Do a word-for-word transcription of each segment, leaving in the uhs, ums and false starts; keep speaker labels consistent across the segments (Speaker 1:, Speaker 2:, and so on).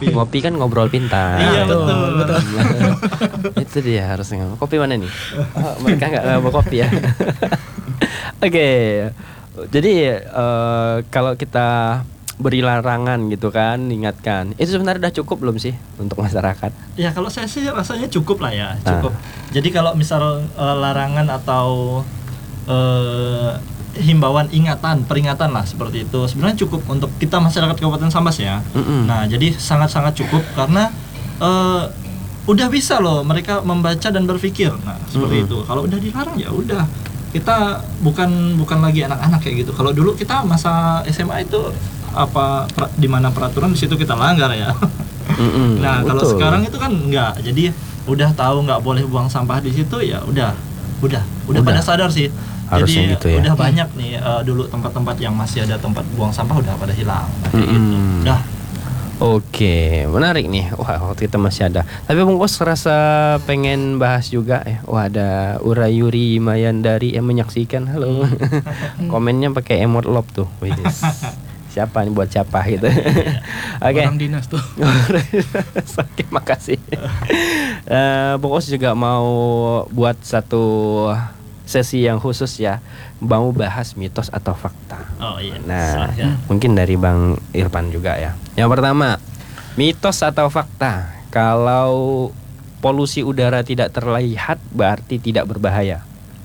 Speaker 1: ngopi.
Speaker 2: Ngopi kan ngobrol pintar.
Speaker 1: Iya betul, betul.
Speaker 2: Itu dia harusnya. Kopi mana nih? Oh, mereka nggak mau kopi ya. Oke, okay. Jadi uh, kalau kita beri larangan gitu kan, ingatkan, itu sebenarnya udah cukup belum sih untuk masyarakat?
Speaker 1: Ya kalau saya sih rasanya cukup lah ya, cukup. Ah. Jadi kalau misal uh, larangan atau uh, himbauan ingatan, peringatan lah seperti itu, sebenarnya cukup untuk kita masyarakat Kabupaten Sambas ya. Mm-mm. Nah jadi sangat-sangat cukup karena uh, udah bisa loh mereka membaca dan berpikir. Nah seperti Mm-mm. itu. Kalau udah dilarang ya udah. Kita bukan bukan lagi anak-anak kayak gitu. Kalau dulu kita masa S M A itu apa pra, di mana peraturan di situ kita langgar ya. Mm-hmm, nah kalau sekarang itu kan enggak. Jadi udah tahu nggak boleh buang sampah di situ ya udah udah udah, udah. pada sadar sih. Harusnya jadi gitu ya. Udah banyak nih uh, dulu tempat-tempat yang masih ada tempat buang sampah udah pada hilang. Nah, kayak mm-hmm. gitu. Udah.
Speaker 2: Oke, menarik nih. Wah, waktu kita masih ada. Tapi Bung Kos rasa pengen bahas juga ya. Wah, ada Urayuri Mayandari yang menyaksikan. Halo. Komennya pakai emot love tuh. Widis. Siapa nih buat siapa gitu. Oke. Okay.
Speaker 3: Orang dinas tuh.
Speaker 2: Oke, makasih. uh, Bung Kos juga mau buat satu sesi yang khusus ya, mau bahas mitos atau fakta.
Speaker 1: Oh iya.
Speaker 2: Nah, Soalnya. mungkin dari Bang Irfan juga ya. Yang pertama, mitos atau fakta, kalau polusi udara tidak terlihat berarti tidak berbahaya.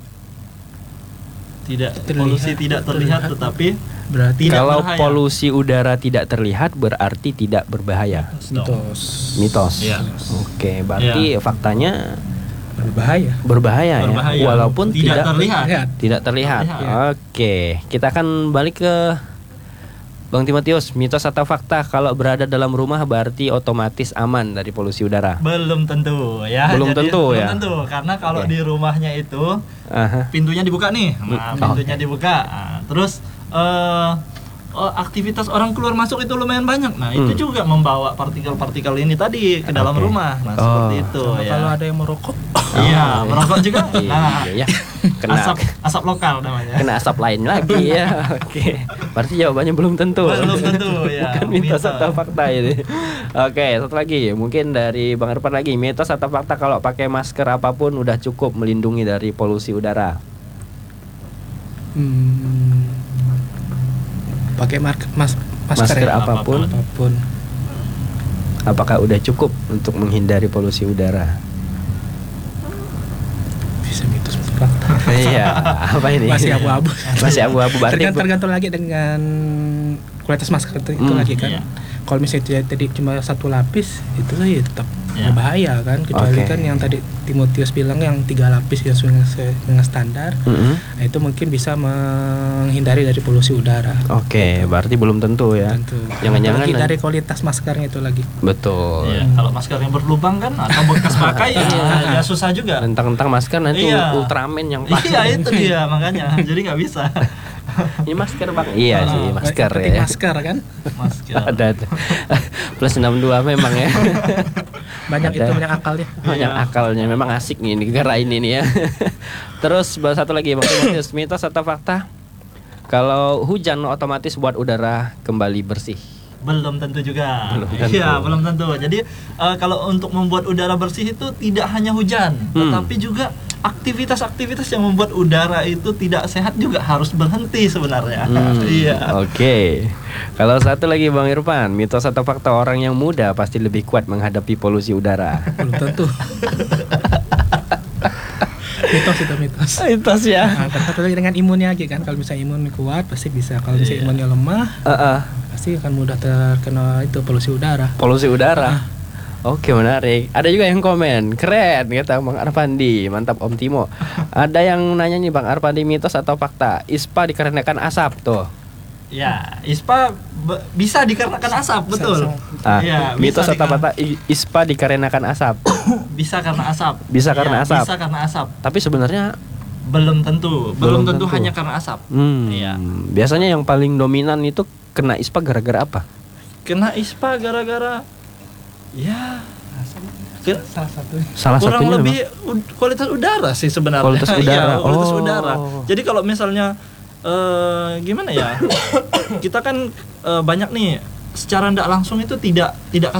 Speaker 1: Tidak, terlihat, polusi tidak terlihat, terlihat tetapi
Speaker 2: berarti kalau berbahaya. Polusi udara tidak terlihat berarti tidak berbahaya.
Speaker 3: Mitos.
Speaker 2: Mitos. Ya. Oke, berarti ya. faktanya
Speaker 3: berbahaya.
Speaker 2: Berbahaya,
Speaker 1: berbahaya
Speaker 2: ya. Walaupun
Speaker 1: tidak,
Speaker 2: tidak
Speaker 1: terlihat.
Speaker 2: Tidak terlihat. terlihat. Oke, kita akan balik ke Bang Timotius. Mitos atau fakta, kalau berada dalam rumah berarti otomatis aman dari polusi udara?
Speaker 1: Belum tentu ya.
Speaker 2: Belum
Speaker 1: Jadi,
Speaker 2: tentu
Speaker 1: belum
Speaker 2: ya.
Speaker 1: tentu karena kalau okay. di rumahnya itu
Speaker 2: uh-huh.
Speaker 1: pintunya dibuka nih. Nah, pintunya okay. dibuka. Nah, terus uh, Oh, aktivitas orang keluar masuk itu lumayan banyak. Nah, hmm. itu juga membawa partikel-partikel ini tadi ke dalam okay. rumah. Nah, oh. seperti itu ya.
Speaker 3: Kalau ada yang merokok.
Speaker 1: Oh, iya, merokok juga. Nah,
Speaker 2: iya, kena
Speaker 1: asap asap lokal namanya.
Speaker 2: Kena asap lain lagi ya. Oke. Okay. Berarti jawabannya belum tentu.
Speaker 1: Belum tentu ya.
Speaker 2: Bukan mitos atau fakta ini. Oke, okay, satu lagi. Mungkin dari Bang Irfan lagi. Mitos atau fakta kalau pakai masker apapun udah cukup melindungi dari polusi udara?
Speaker 3: Hmm. Pakai mas, mas, masker,
Speaker 2: masker
Speaker 3: ya?
Speaker 2: apapun,
Speaker 3: apapun,
Speaker 2: apakah udah cukup untuk menghindari polusi udara?
Speaker 3: Bisa mitos fakta.
Speaker 2: Iya, apa ini?
Speaker 3: Masih abu-abu.
Speaker 2: Masih abu-abu.
Speaker 3: Tergantung, tergantung lagi dengan kualitas masker itu, itu hmm, lagi kan. Iya. Kalau misalnya tadi cuma satu lapis, itu lah ya tetap ya. Berbahaya kan. Kecuali okay. kan yang tadi Timotius bilang yang tiga lapis yang sesuai dengan standar, mm-hmm. nah, itu mungkin bisa menghindari dari polusi udara.
Speaker 2: Oke, okay, gitu. Berarti belum tentu ya.
Speaker 3: Tentu.
Speaker 2: Jangan-jangan
Speaker 3: lagi dari kualitas maskernya itu lagi.
Speaker 2: Betul.
Speaker 1: Ya, hmm. Kalau masker yang berlubang kan atau bekas pakai ya, ya susah juga.
Speaker 2: Tentang-tentang masker nanti
Speaker 1: iya.
Speaker 2: Ultraman yang pakai.
Speaker 1: Iya itu dia makanya. Jadi nggak bisa.
Speaker 2: Ini masker Bang. Iya oh, sih, masker
Speaker 3: ya.
Speaker 2: Masker
Speaker 3: kan?
Speaker 1: Masker.
Speaker 2: Ada ada. Plus enam puluh dua memang ya.
Speaker 3: Banyak ada. Itu banyak akalnya.
Speaker 2: Banyak iya. akalnya. Memang asik nih negara ini nih ya. Terus satu lagi Bang Timotius, mitos atau fakta? Kalau hujan otomatis buat udara kembali bersih.
Speaker 1: Belum tentu juga.
Speaker 2: Belum
Speaker 1: Iya, belum tentu. Jadi uh, kalau untuk membuat udara bersih itu tidak hanya hujan, hmm. tetapi juga aktivitas-aktivitas yang membuat udara itu tidak sehat juga harus berhenti sebenarnya.
Speaker 2: Hmm.
Speaker 1: Iya.
Speaker 2: Oke. Okay. Kalau satu lagi Bang Irfan, mitos atau fakta orang yang muda pasti lebih kuat menghadapi polusi udara?
Speaker 3: Belum tentu. Mitos itu mitos.
Speaker 2: Mitos ya.
Speaker 3: Nah, satu lagi dengan imunnya lagi kan. Kalau misalnya imun kuat pasti bisa. Kalau misalnya yeah. imunnya lemah,
Speaker 2: uh-uh.
Speaker 3: pasti akan mudah terkena itu polusi udara.
Speaker 2: Polusi udara. Uh. Oke, menarik. Ada juga yang komen, keren kata Bang Arpandi, mantap Om Timo. Ada yang nanya nih Bang Arpandi, mitos atau fakta? I S P A dikarenakan asap tuh.
Speaker 1: Ya, I S P A be- bisa dikarenakan asap, betul.
Speaker 2: Ah,
Speaker 1: ya,
Speaker 2: mitos atau fakta? I S P A dikarenakan asap.
Speaker 1: Bisa karena asap.
Speaker 2: Bisa karena
Speaker 1: ya,
Speaker 2: asap.
Speaker 1: Bisa karena asap.
Speaker 2: Tapi sebenarnya
Speaker 1: belum tentu, belum, belum tentu, tentu hanya karena asap.
Speaker 2: Hmm.
Speaker 1: Iya.
Speaker 2: Biasanya yang paling dominan itu kena I S P A gara-gara apa?
Speaker 1: Kena I S P A gara-gara ya
Speaker 3: Ke, salah satu
Speaker 1: salah kurang satunya lebih memang. Kualitas udara sih sebenarnya.
Speaker 2: Kualitas udara.
Speaker 1: ya, kualitas
Speaker 2: oh.
Speaker 1: udara. Jadi kalau misalnya uh, gimana ya? Kita kan uh, banyak nih secara tidak langsung itu tidak tidak